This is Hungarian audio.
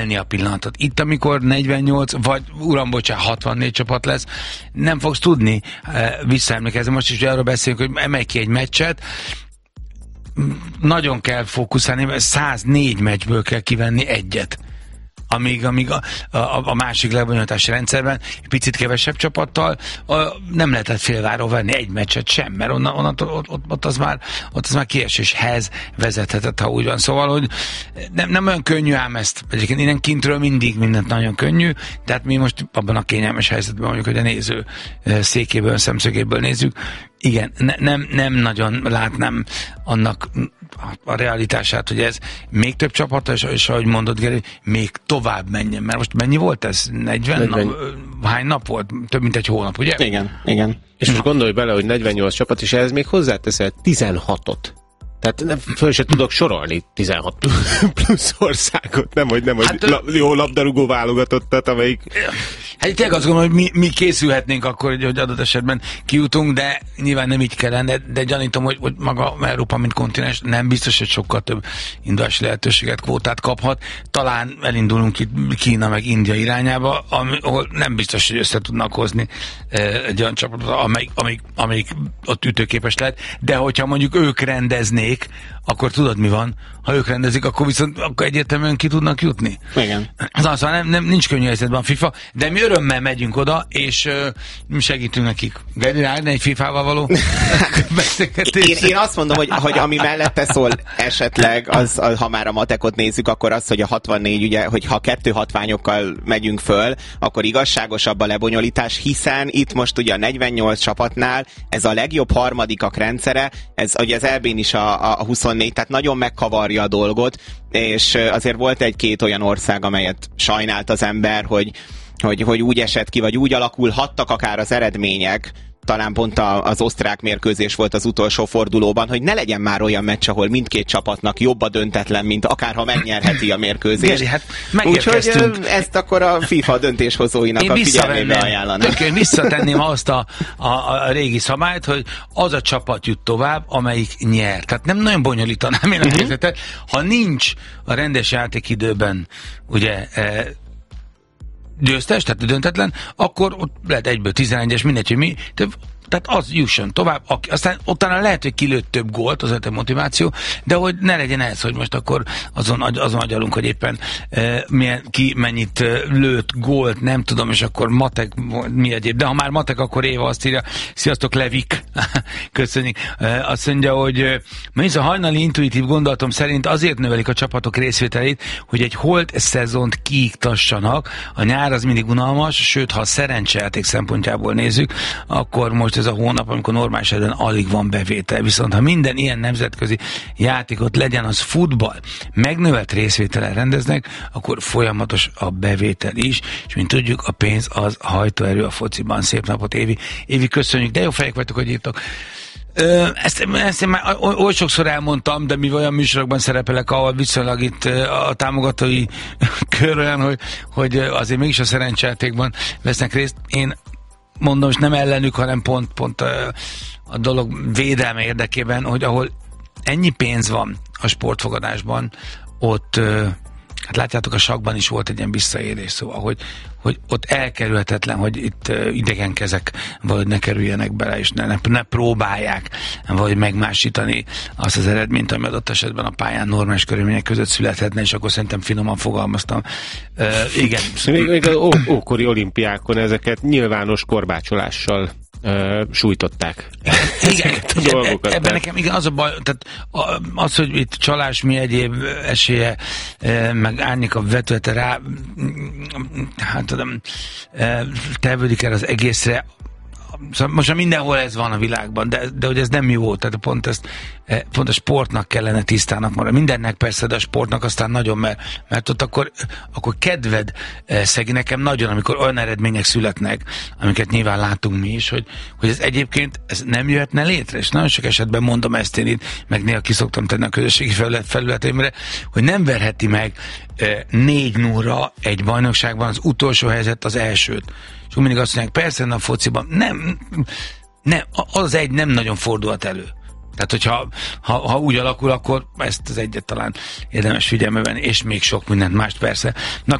a pillanatot. Itt, amikor 48, vagy uram, bocsánat, 64 csapat lesz, nem fogsz tudni visszaemlékezni. Most is arról beszélünk, hogy emelj ki egy meccset, nagyon kell fókuszálni, mert 104 meccsből kell kivenni egyet. Amíg a másik lebonyolítási rendszerben picit kevesebb csapattal nem lehetett félváról venni egy meccset sem, mert ott az már kieséshez vezethetett, ha úgy van. Szóval, hogy nem olyan könnyű ám ezt. Egyébként innen kintről mindig mindent nagyon könnyű, tehát mi most abban a kényelmes helyzetben vagyunk, hogy a néző székéből, szemszögéből nézzük. Igen, nem nagyon látnám annak a realitását, hogy ez még több csapat, és ahogy mondod, Geri, még tovább menjen, mert most mennyi volt ez? 40? Hány nap volt? Több mint egy hónap, ugye? Igen. És most gondolj bele, hogy 48 csapat, és ehhez még hozzáteszel 16-ot. Tehát föl se tudok sorolni 16 plusz országot, nem hogy jó labdarúgó válogatottat, amelyik... Hát tényleg azt gondolom, hogy mi készülhetnénk akkor, hogy adott esetben kijutunk, de nyilván nem így kellene, de gyanítom, hogy maga Európa, mint kontinens nem biztos, hogy sokkal több indulási lehetőséget, kvótát kaphat. Talán elindulunk itt Kína meg India irányába, ahol nem biztos, hogy össze tudnak hozni egy olyan csapatot, amelyik ott ütőképes lehet, de hogyha mondjuk ők rendeznék, akkor tudod, mi van? Ha ők rendezik, akkor egyértelműen ki tudnak jutni. Igen. Szóval nincs könnyű helyzetben a FIFA, de mi örömmel megyünk oda, és segítünk nekik. Geri, egy FIFA-val való beszélgetés. Én azt mondom, hogy ami mellette szól esetleg, ha már a matekot nézzük, akkor az, hogy a 64, ugye, hogy ha 2 hatványokkal megyünk föl, akkor igazságosabb a lebonyolítás, hiszen itt most ugye a 48 csapatnál ez a legjobb harmadikak rendszere, ez ugye az EB-n is a 24, tehát nagyon megkavarja a dolgot, és azért volt egy-két olyan ország, amelyet sajnált az ember, hogy úgy esett ki, vagy úgy alakulhattak akár az eredmények, talán pont az osztrák mérkőzés volt az utolsó fordulóban, hogy ne legyen már olyan meccs, ahol mindkét csapatnak jobb a döntetlen, mint akárha megnyerheti a mérkőzést. Geri, hát úgyhogy ezt akkor a FIFA döntéshozóinak a figyelmébe ajánlanak. Én visszatenném azt a régi szabályt, hogy az a csapat jut tovább, amelyik nyer. Tehát nem nagyon bonyolítanám én a helyzetet. Ha nincs a rendes játékidőben ugye győztes, tehát döntetlen, akkor ott lehet egyből 11-es, mindegy, hogy mi, tehát az jusson tovább, aztán utána lehet, hogy kilőtt több gólt, az a motiváció, de hogy ne legyen ez, hogy most akkor azon agyalunk, hogy éppen ki mennyit lőtt gólt, nem tudom, és akkor matek, mi egyéb, de ha már matek, akkor Éva azt írja, sziasztok Levik, köszönjük, azt mondja, hogy a hajnali intuitív gondolatom szerint azért növelik a csapatok részvételét, hogy egy holt szezont kiiktassanak, a nyár az mindig unalmas, sőt, ha a szerencsejáték szempontjából nézzük, akkor most ez a hónap, amikor normális esetben alig van bevétel. Viszont ha minden ilyen nemzetközi játékot, legyen az futball, megnövelt részvétellel rendeznek, akkor folyamatos a bevétel is, és mint tudjuk, a pénz az hajtóerő a fociban. Szép napot, Évi. Évi, köszönjük, de jó fejek vagytok, hogy írtok. Ezt én már oly sokszor elmondtam, de mi olyan műsorokban szerepelek, ahol viszonylag itt a támogatói kör olyan, hogy azért mégis a szerencsejátékban vesznek részt. Én mondom, és nem ellenük, hanem pont a dolog védelme érdekében, hogy ahol ennyi pénz van a sportfogadásban, ott, hát látjátok, a sakkban is volt egy ilyen visszaérés, szóval, hogy ott elkerülhetetlen, hogy itt idegen kezek valahogy ne kerüljenek bele, és ne próbálják vagy megmásítani azt az eredményt, ami adott esetben a pályán normális körülmények között születhetne, és akkor szerintem finoman fogalmaztam. Igen. Még az ókori olimpiákon ezeket nyilvános korbácsolással sújtották. Igen, ebben nekem igen, az a baj, tehát az, hogy itt csalás mi egyéb esélye, meg árnyék a vetülete rá, hát tudom, tevődik el az egészre. Szóval most mindenhol ez van a világban, de hogy ez nem jó, tehát pont a sportnak kellene tisztának maradni. Mindennek persze, de a sportnak aztán nagyon, mert ott akkor kedved szegi nekem nagyon, amikor olyan eredmények születnek, amiket nyilván látunk mi is, hogy ez egyébként ez nem jöhetne létre, és nagyon sok esetben mondom ezt én itt, meg néha ki szoktam tenni a közösségi felületeimre, hogy nem verheti meg 4-0-ra egy bajnokságban az utolsó helyzet az elsőt. És mindig azt mondják, persze a fociban nem, az egy nem nagyon fordulhat elő. Tehát, hogyha ha úgy alakul, akkor ezt az egyet talán érdemes figyelme venni, és még sok mindent mást persze. Na,